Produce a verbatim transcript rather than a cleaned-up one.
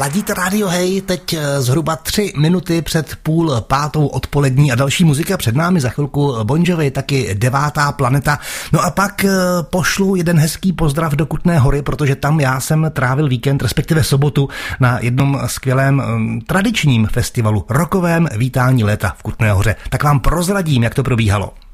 Ladíte Radio Hey, teď zhruba tři minuty před půl pátou odpolední a další muzika před námi, za chvilku Bon Jovi, taky Devátá planeta. No a pak pošlu jeden hezký pozdrav do Kutné Hory, protože tam já jsem trávil víkend, respektive sobotu, na jednom skvělém tradičním festivalu, rokovém vítání léta v Kutné Hoře. Tak vám prozradím, jak to probíhalo.